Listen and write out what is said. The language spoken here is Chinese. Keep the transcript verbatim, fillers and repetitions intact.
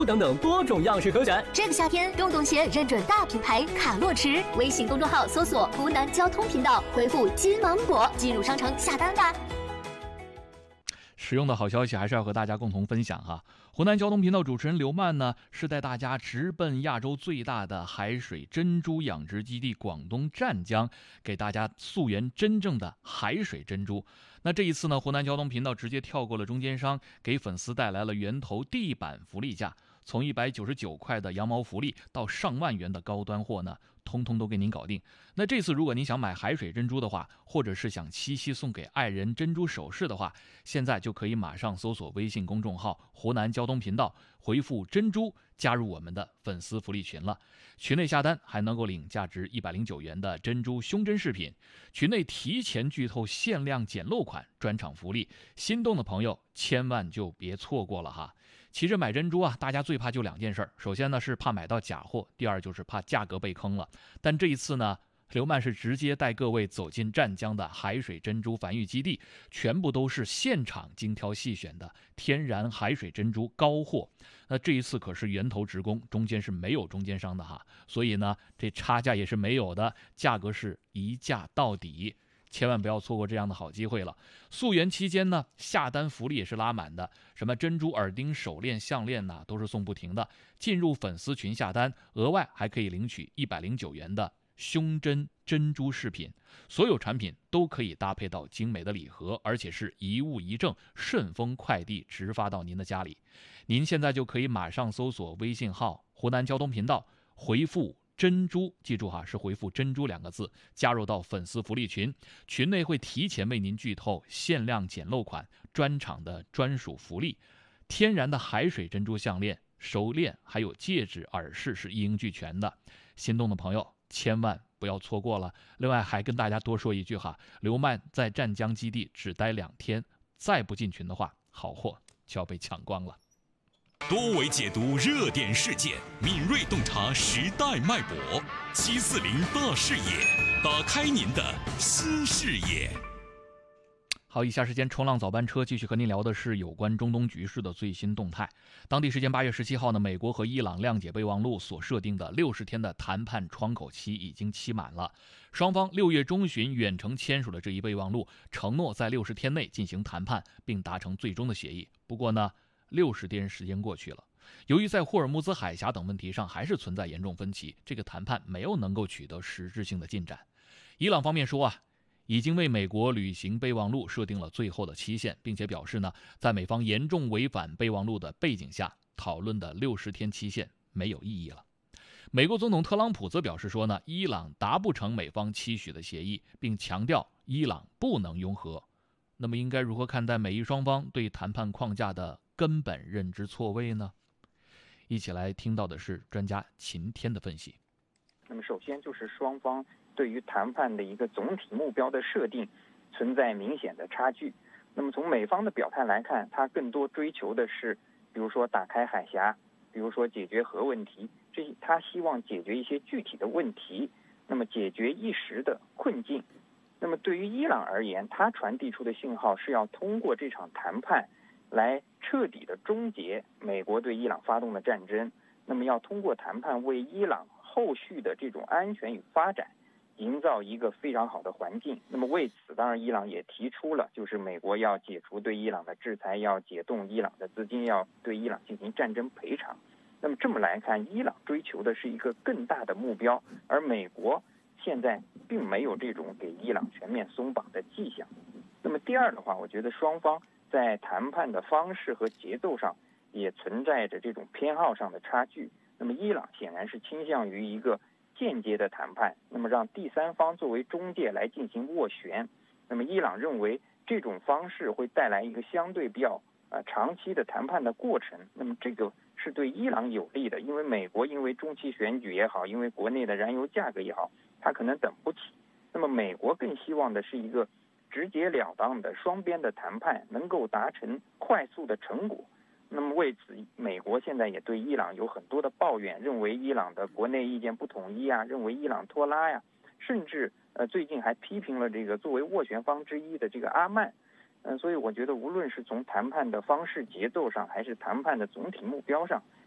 等等多种样式可选。 这个夏天，洞洞鞋认准大品牌卡洛驰，微信公众号搜索“湖南交通频道”，回复“金芒果”进入商城下单吧。 实用的好消息还是要和大家共同分享哈。湖南交通频道主持人刘曼呢，是带大家直奔亚洲最大的海水珍珠养殖基地广东湛江，给大家溯源真正的海水珍珠。那这一次呢，湖南交通频道直接跳过了中间商，给粉丝带来了源头地板福利价，从一百九十九块的羊毛福利到上万元的高端货呢，通通都给您搞定。那这次如果您想买海水珍珠的话，或者是想七夕送给爱人珍珠首饰的话，现在就可以马上搜索微信公众号湖南交通频道，回复珍珠加入我们的粉丝福利群了。群内下单还能够领价值一百零九元的珍珠胸针饰品，群内提前剧透限量捡漏款专场福利，心动的朋友千万就别错过了哈。其实买珍珠啊，大家最怕就两件事，首先呢是怕买到假货，第二就是怕价格被坑了。但这一次呢，刘曼是直接带各位走进湛江的海水珍珠繁育基地，全部都是现场精挑细选的天然海水珍珠高货。那这一次可是源头直供，中间是没有中间商的哈，所以呢这差价也是没有的，价格是一价到底。千万不要错过这样的好机会了。溯源期间呢，下单福利也是拉满的，什么珍珠耳钉、手链、项链呐、啊，都是送不停的。进入粉丝群下单，额外还可以领取一百零九元的胸针珍珠饰品，所有产品都可以搭配到精美的礼盒，而且是一物一证，顺丰快递直发到您的家里。您现在就可以马上搜索微信号湖南交通频道，回复珍珠，记住哈，是回复珍珠两个字，加入到粉丝福利群，群内会提前为您剧透限量捡漏款专场的专属福利，天然的海水珍珠项链、手链还有戒指、耳饰是一应俱全的，心动的朋友千万不要错过了。另外还跟大家多说一句哈，刘曼在湛江基地只待两天，再不进群的话，好货就要被抢光了。 多维解读热点事件，敏锐洞察时代脉搏，七四零大视野，打开您的新视野。 好，以下时间冲浪早班车继续和您聊的是有关中东局势的最新动态。当地时间八月十七号呢，美国和伊朗谅解备忘录所设定的六十天的谈判窗口期已经期满了，双方六月中旬远程签署了这一备忘录，承诺在六十天内进行谈判并达成最终的协议。不过呢，六十天时间过去了，由于在霍尔木兹海峡等问题上还是存在严重分歧，这个谈判没有能够取得实质性的进展。伊朗方面说啊，已经为美国履行备忘录设定了最后的期限，并且表示呢，在美方严重违反备忘录的背景下，讨论的六十天期限没有意义了。美国总统特朗普则表示说呢，伊朗达不成美方期许的协议，并强调伊朗不能拥核。那么应该如何看待美伊双方对谈判框架的根本认知错位呢？一起来听到的是专家秦天的分析。 那么首先就是双方对于谈判的一个总体目标的设定存在明显的差距。那么从美方的表态来看，他更多追求的是比如说打开海峡，比如说解决核问题，这他希望解决一些具体的问题，那么解决一时的困境。那么对于伊朗而言，他传递出的信号是要通过这场谈判来彻底的终结美国对伊朗发动的战争，那么要通过谈判为伊朗后续的这种安全与发展营造一个非常好的环境。那么为此，当然伊朗也提出了，就是美国要解除对伊朗的制裁，要解冻伊朗的资金，要对伊朗进行战争赔偿。那么这么来看，伊朗追求的是一个更大的目标，而美国现在并没有这种给伊朗全面松绑的迹象。那么第二的话，我觉得双方在谈判的方式和节奏上也存在着这种偏好上的差距。那么伊朗显然是倾向于一个间接的谈判，那么让第三方作为中介来进行斡旋。那么伊朗认为这种方式会带来一个相对比较呃长期的谈判的过程，那么这个是对伊朗有利的，因为美国因为中期选举也好，因为国内的燃油价格也好，它可能等不起。那么美国更希望的是一个直截了当的双边的谈判，能够达成快速的成果。那么为此，美国现在也对伊朗有很多的抱怨，认为伊朗的国内意见不统一啊，认为伊朗拖拉呀，甚至呃最近还批评了这个作为斡旋方之一的这个阿曼。嗯、呃，所以我觉得无论是从谈判的方式节奏上，还是谈判的总体目标上，